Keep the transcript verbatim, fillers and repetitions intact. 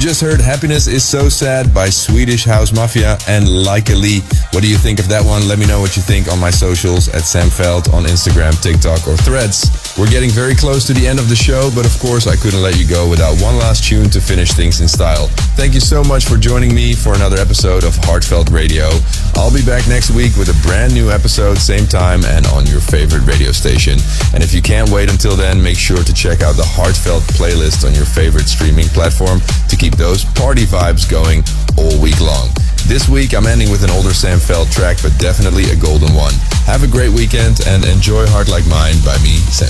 just heard Happiness is So Sad by Swedish House Mafia and Like a Lee. What do you think of that one? Let me know what you think on my socials at Sam Veld on Instagram, TikTok or Threads. We're getting very close to the end of the show, but of course I couldn't let you go without one last tune to finish things in style. Thank you so much for joining me for another episode of Heartfelt Radio. I'll be back next week with a brand new episode, same time and on your favorite radio station. And if you can't wait until then, make sure to check out the Heartfelt playlist on your favorite streaming platform to keep those party vibes going all week long. This week I'm ending with an older Sam Veld track, but definitely a golden one. Have a great weekend and enjoy Heart Like Mine by me, Sam